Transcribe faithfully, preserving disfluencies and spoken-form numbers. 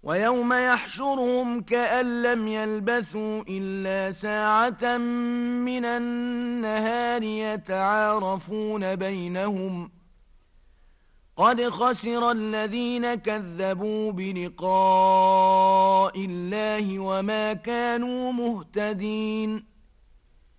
ويوم يحشرهم كأن لم يلبثوا إلا ساعة من النهار يتعارفون بينهم قد خسر الذين كذبوا بلقاء الله وما كانوا مهتدين